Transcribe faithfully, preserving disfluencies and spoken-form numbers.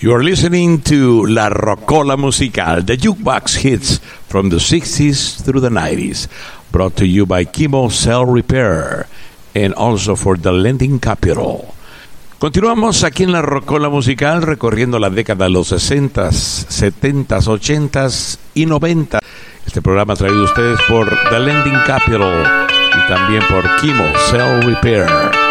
You are listening to La Rocola Musical, the jukebox hits from the sixties through the nineties, brought to you by Chemo Cell Repair and also for the Lending Capital. Continuamos aquí en La Rocola Musical recorriendo la década de los sesentas, setentas, ochentas y noventa. Este programa traído a ustedes por The Lending Capital y también por Chemo Cell Repair.